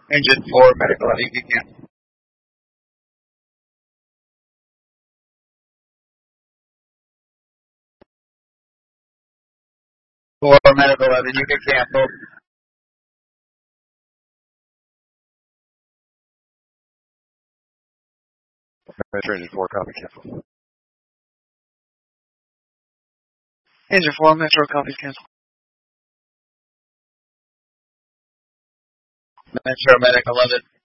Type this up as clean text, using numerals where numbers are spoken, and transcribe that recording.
Engine 4, medical at EQ cancel. 4, medical at EQ cancel. Metro Engine 4, copy, cancel. Engine 4, Metro, copy, cancel. Metro, medical 11.